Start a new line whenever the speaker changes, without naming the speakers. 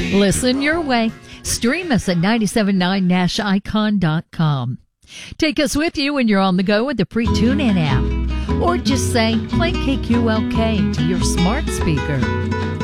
Listen your way. Stream us at 979nashicon.com. Take us with you when you're on the go with the free TuneIn app. Or just say, play KQLK to your smart speaker.